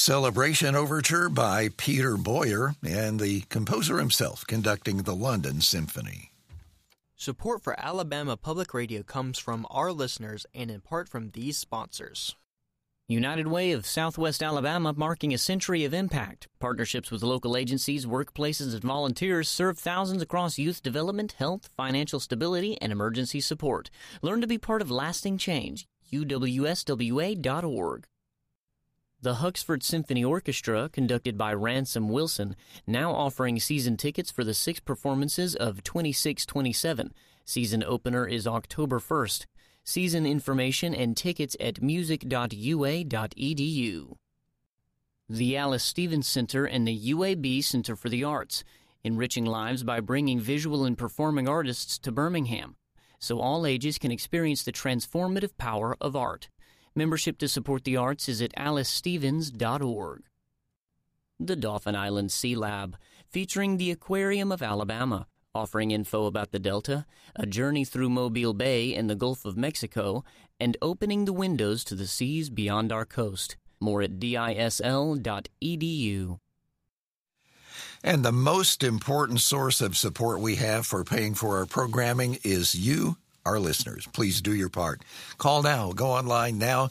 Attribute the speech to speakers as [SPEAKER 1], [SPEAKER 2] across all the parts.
[SPEAKER 1] Celebration Overture by Peter Boyer and the composer himself conducting the London Symphony.
[SPEAKER 2] Support for Alabama Public Radio comes from our listeners and in part from these sponsors.
[SPEAKER 3] United Way of Southwest Alabama, marking a century of impact. Partnerships with local agencies, workplaces, and volunteers serve thousands across youth development, health, financial stability, and emergency support. Learn to be part of lasting change. UWSWA.org. The Huxford Symphony Orchestra, conducted by Ransom Wilson, now offering season tickets for the 6 performances of 26-27. Season opener is October 1st. Season information and tickets at music.ua.edu. The Alice Stevens Center and the UAB Center for the Arts, enriching lives by bringing visual and performing artists to Birmingham, so all ages can experience the transformative power of art. Membership to support the arts is at alicestevens.org. The Dauphin Island Sea Lab, featuring the Aquarium of Alabama, offering info about the Delta, a journey through Mobile Bay and the Gulf of Mexico, and opening the windows to the seas beyond our coast. More at disl.edu.
[SPEAKER 1] And the most important source of support we have for paying for our programming is you, our listeners. Please do your part. Call now. Go online now.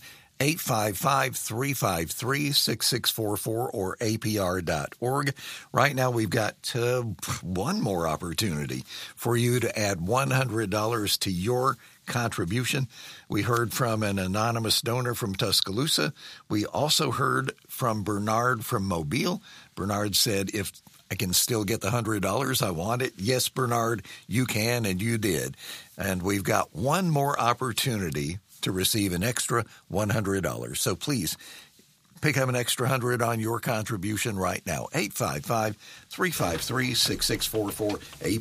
[SPEAKER 1] 855-353-6644 or apr.org. Right now, we've got one more opportunity for you to add $100 to your contribution. We heard from an anonymous donor from Tuscaloosa. We also heard from Bernard from Mobile. Bernard said, if I can still get the $100, I want it. Yes, Bernard, you can, and you did. And we've got one more opportunity to receive an extra $100. So please pick up an extra $100 on your contribution right now. 855-353-6644,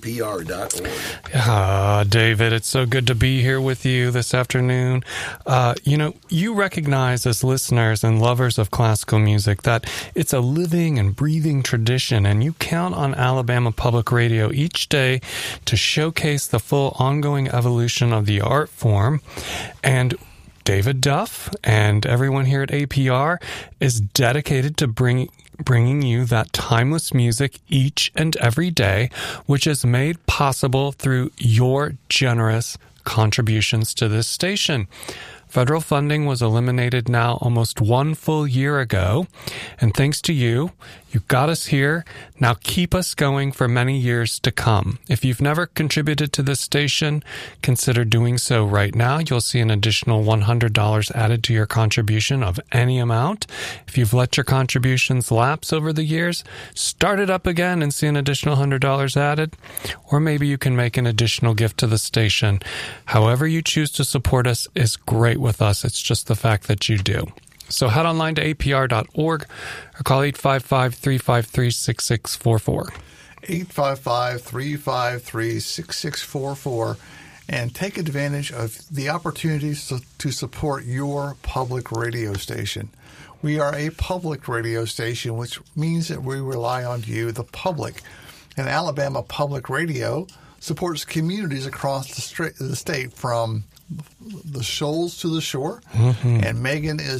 [SPEAKER 1] apr.org.
[SPEAKER 4] David, it's so good to be here with you this afternoon. You recognize as listeners and lovers of classical music that it's a living and breathing tradition, and you count on Alabama Public Radio each day to showcase the full ongoing evolution of the art form. And David Duff and everyone here at APR is dedicated to bringing you that timeless music each and every day, which is made possible through your generous contributions to this station. Federal funding was eliminated now almost 1 full year ago, and thanks to you, you got us here. Now keep us going for many years to come. If you've never contributed to this station, consider doing so right now. You'll see an additional $100 added to your contribution of any amount. If you've let your contributions lapse over the years, start it up again and see an additional $100 added. Or maybe you can make an additional gift to the station. However you choose to support us is great with us. It's just the fact that you do. So head online to apr.org or call 855-353-6644.
[SPEAKER 5] 855-353-6644 and take advantage of the opportunities to support your public radio station. We are a public radio station, which means that we rely on you, the public. And Alabama Public Radio supports communities across the state from the shoals to the shore. Mm-hmm. And Megan is